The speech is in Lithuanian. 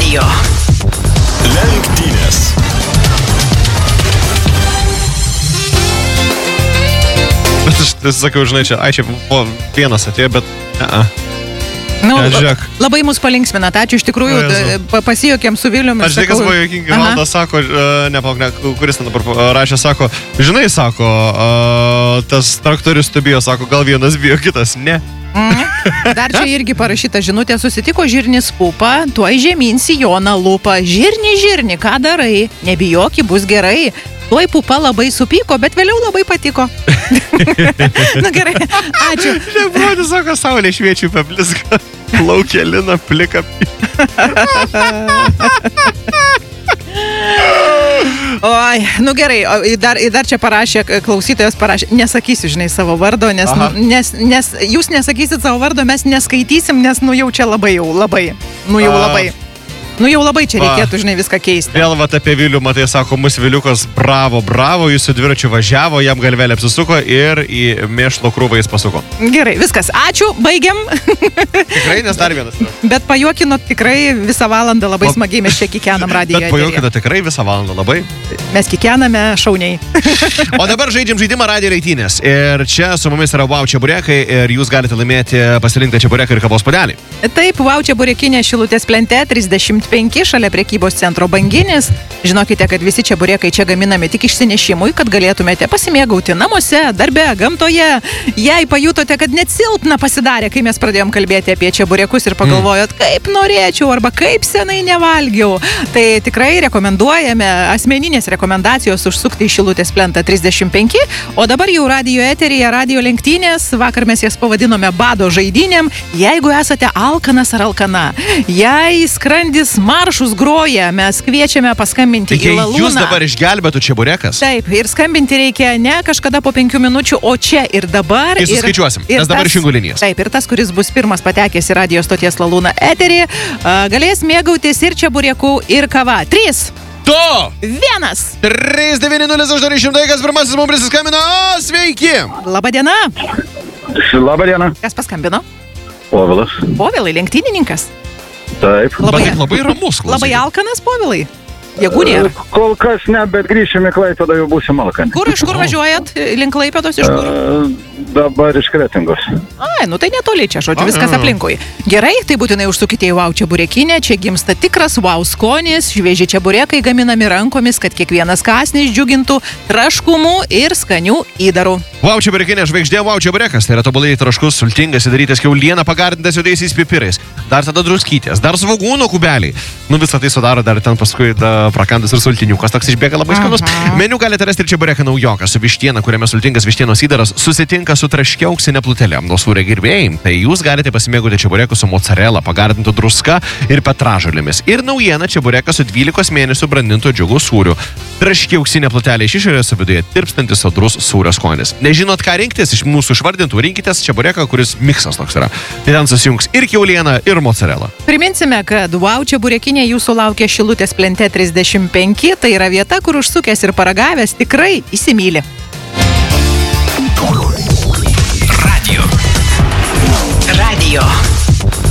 Radio. Lenktynės. Bet aš sakiau, žinai, čia vienas atėjo, bet žiūrėk. Labai mus palinksminat, ačiū iš tikrųjų, pasijokėm su Viliumi. Aš tai, kas buvo juokingai, Valdas sako, kuris ten dabar rašė, sako, žinai, sako, tas traktorius bijo, sako, gal vienas bijo, kitas ne. Dar čia irgi parašyta žinutė, susitiko žirnis pupa, tuoj žemyn sijoną lupa. Žirni, ką darai? Nebijoki, bus gerai. Tuoj pupa labai supyko, bet vėliau labai patiko. Nu gerai, ačiū. Šiaip brodi, sako, saulė šviečia pablizga, plaukia lina, plika. Oi, nu gerai, dar čia parašė, klausytojas parašė, nesakysiu, žinai, savo vardo, nes jūs nesakysit savo vardo, mes neskaitysim, nes jau čia labai. Jau labai čia reikėtų, žinai, viską keisti. Vėl apie Vilių, matai, sako, mūsų Viliukas, bravo, jūsų dviračiu važiavo, jam galvelė apsisuko ir į mėšlo krūvą jis pasuko. Gerai, viskas, ačiū, baigiam. Tikrai, nes dar vienas. Bet pajuokinot tikrai visą valandą labai smagiai, mes čia kikenam radijo. Bet pajuokinot tikrai visą valandą labai. Mes kikename šauniai. O dabar žaidžiam žaidimą radijo Lenktynės. Ir čia su mumis yra Wow čeburekai ir jūs galite laimėti pasirinktą čebureką ir kavos puodelį. Taip, Wow čeburekinė Šilutės plente 35 šalia prekybos centro Banginis. Žinokite, kad visi čeburekai čia gaminami tik išsinešimui, kad galėtumėte pasimėgauti namuose, darbe, gamtoje. Jei pajutote, kad net silpna pasidarė, kai mes pradėjom kalbėti apie čeburekus ir pagalvojot, kaip norėčiau arba kaip senai nevalgiau, tai tikrai rekomenduojame asmeninės rekomendacijos užsukti į Šilutės plentą 35, o dabar jau radijo eteryje radijo Lenktynės. Vakar mes jas pavadinome bado žaidynėm. Jeigu esate alkanas ar alkana, jei skrandis maršus groja, mes kviečiame paskambinti į Lalūną. Jūs dabar išgelbėtų čeburekas? Taip, ir skambinti reikia ne kažkada po 5 minučių, o čia ir dabar. Ir suskaičiuosim, nes dabar išjungiu linijas. Taip, ir tas, kuris bus pirmas patekęs į radijo stoties Lalūną eterį, galės mėgautis ir čeburekų, ir kava. 3, 2, 1. 390-800, kas pirmasis mums prisiskambino. Sveiki! Labadiena. Labadiena. Kas paskambino? Povilas. Povilai, lenktynininkas. Taip. Labai ramus. Labai alkanas, Povilai. Jėgų nėra. Kol kas ne, bet grįšime į Klaipėdą, jau būsim alkani. Iš kur važiuojat? Link Klaipėdos iš kur? Dabar iš Kretingos. Ai, nu tai netoli čia, žodžiu, viskas aplinkui. Gerai, tai būtinai užsukite į Wow čeburekinę, čia gimsta tikras Wow skonis, švieži čeburekai gaminami rankomis, kad kiekvienas kąsnis džiugintų traškumu ir skanių įdarų. Wow čeburekinė žvaigždė Wow čeburekas, tai yra tobulai traškus, sultingas, įdarytas kiauliena, pagardintas juodaisiais pipirais, dar tada druskytės, dar svogūno kubeliai. Nu visą tai sudaro dar ten paskui prakandas ir sultiniukas, toks išbėga labai skanus. Meniu galite rasti ir čebureką naujoką su vištiena, kuriame sultingas vištienos įdaras susitinka su traškia auksinė plutelė. Nuo sūrio gerbėjai, tai jūs galite pasimėgauti čebureku su mozzarella, pagardintų druska ir petražolėmis. Ir naujiena čebureką su 12 mėnesių brandintų džiugų sūriu. Traškia auksinė plutelė iš išorės, o viduje tirpstantis sodrus sūrio skonis. Nežinot, ką rinktis iš mūsų išvardintų, rinkitės čebureką, kuris miksas toks yra. Tai ten susijungs ir kiauliena, ir mozzarella. Priminsime, kad Wow čeburekinė jūsų laukia Šilutės plente 35, tai yra vieta, kur užsukęs ir paragavęs tikrai įsimyli. Radio.